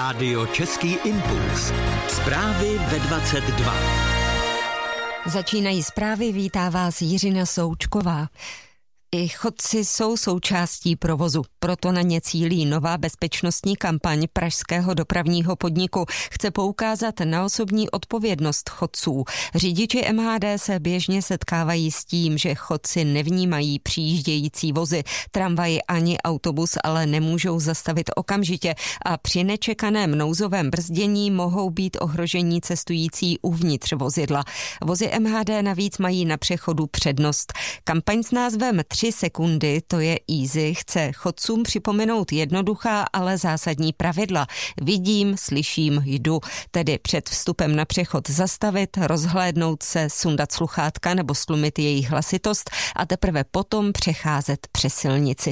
Rádio Český impuls. Zprávy ve 22. Začínají zprávy, vítá vás Jiřina Součková. I chodci jsou součástí provozu, proto na ně cílí nová bezpečnostní kampaň pražského dopravního podniku. Chce poukázat na osobní odpovědnost chodců. Řidiči MHD se běžně setkávají s tím, že chodci nevnímají přijíždějící vozy. Tramvaj ani autobus ale nemůžou zastavit okamžitě a při nečekaném nouzovém brzdění mohou být ohrožení cestující uvnitř vozidla. Vozy MHD navíc mají na přechodu přednost. Kampaň s názvem 3 sekundy, to je easy, chce chodcům připomenout jednoduchá, ale zásadní pravidla. Vidím, slyším, jdu. Tedy před vstupem na přechod zastavit, rozhlédnout se, sundat sluchátka nebo stlumit jejich hlasitost a teprve potom přecházet přes silnici.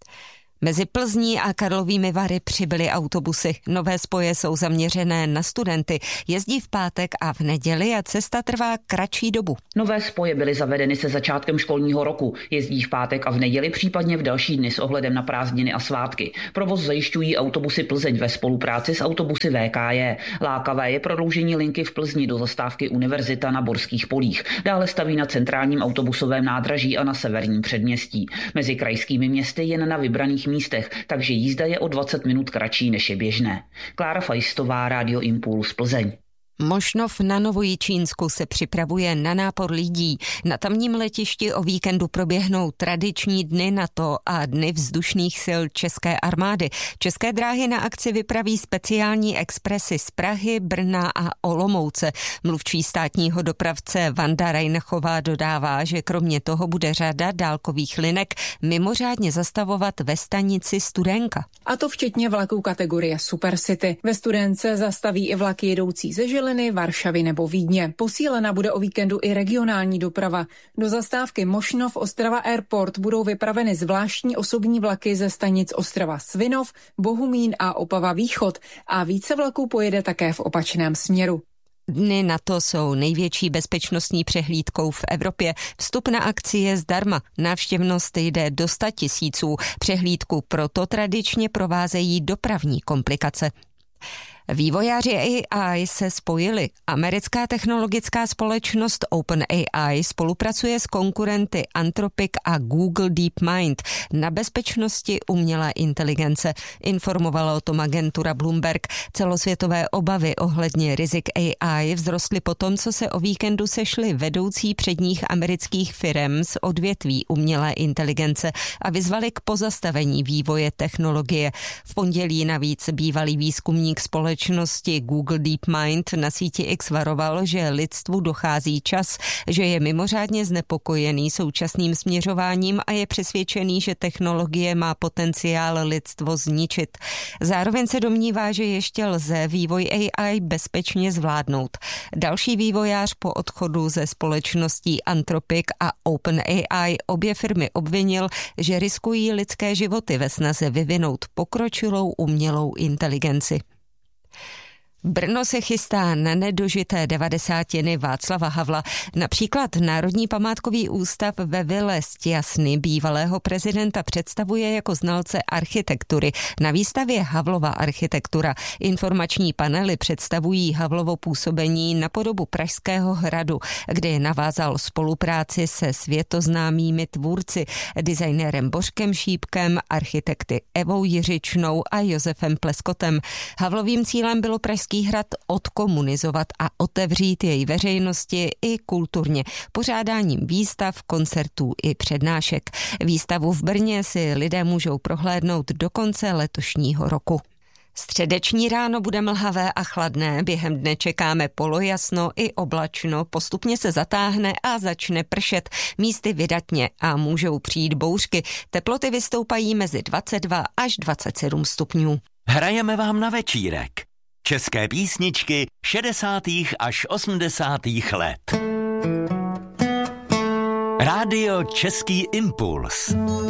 Mezi Plzní a Karlovými Vary přibyly autobusy. Nové spoje jsou zaměřené na studenty. Jezdí v pátek a v neděli a cesta trvá kratší dobu. Nové spoje byly zavedeny se začátkem školního roku. Jezdí v pátek a v neděli, případně v další dny s ohledem na prázdniny a svátky. Provoz zajišťují autobusy Plzeň ve spolupráci s autobusy VKJ. Lákavé je prodloužení linky v Plzni do zastávky Univerzita na Borských polích. Dále staví na centrálním autobusovém nádraží a na severním předměstí. Mezi krajskými městy jen na vybraných místech, takže jízda je o 20 minut kratší, než je běžné. Klára Fajstová, Rádio Impuls, Plzeň. Mošnov na Novojičínsku se připravuje na nápor lidí. Na tamním letišti o víkendu proběhnou tradiční dny NATO a dny vzdušných sil České armády. České dráhy na akci vypraví speciální expresy z Prahy, Brna a Olomouce. Mluvčí státního dopravce Vanda Rajnachová dodává, že kromě toho bude řada dálkových linek mimořádně zastavovat ve stanici Studénka. A to včetně vlaků kategorie Supercity. Ve Studénce zastaví i vlaky jedoucí ze Žiliny, Varšavy nebo Vídně. Posílena bude o víkendu i regionální doprava. Do zastávky Mošnov Ostrava Airport budou vypraveny zvláštní osobní vlaky ze stanic Ostrava Svinov, Bohumín a Opava Východ a více vlaků pojede také v opačném směru. Dny NATO jsou největší bezpečnostní přehlídkou v Evropě. Vstup na akci je zdarma. Návštěvnost jde do 100 000. Přehlídku proto tradičně provázejí dopravní komplikace. Vývojáři AI se spojili. Americká technologická společnost OpenAI spolupracuje s konkurenty Anthropic a Google DeepMind na bezpečnosti umělé inteligence. Informovala o tom agentura Bloomberg. Celosvětové obavy ohledně rizik AI vzrostly po tom, co se o víkendu sešli vedoucí předních amerických firem z odvětví umělé inteligence a vyzvali k pozastavení vývoje technologie. V pondělí navíc bývalý výzkumník společnosti Google DeepMind na síti X varoval, že lidstvu dochází čas, že je mimořádně znepokojený současným směřováním a je přesvědčený, že technologie má potenciál lidstvo zničit. Zároveň se domnívá, že ještě lze vývoj AI bezpečně zvládnout. Další vývojář po odchodu ze společností Anthropic a OpenAI obě firmy obvinil, že riskují lidské životy ve snaze vyvinout pokročilou umělou inteligenci. Brno se chystá na nedožité 90. Václava Havla. Například Národní památkový ústav ve vile Stěsny bývalého prezidenta představuje jako znalce architektury. Na výstavě Havlova architektura informační panely představují Havlovo působení na podobu Pražského hradu, kde navázal spolupráci se světoznámými tvůrci, designérem Bořkem Šípkem, architekty Evou Jiřičnou a Josefem Pleskotem. Havlovým cílem bylo Pražský hrad odkomunizovat a otevřít jej veřejnosti i kulturně pořádáním výstav, koncertů i přednášek. Výstavu v Brně si lidé můžou prohlédnout do konce letošního roku. Středeční ráno bude mlhavé a chladné, během dne čekáme polojasno i oblačno, postupně se zatáhne a začne pršet, místy vydatně a můžou přijít bouřky. Teploty vystoupají mezi 22 až 27 stupňů. Hrajeme vám na večírek. České písničky 60. až 80. let. Rádio Český impuls.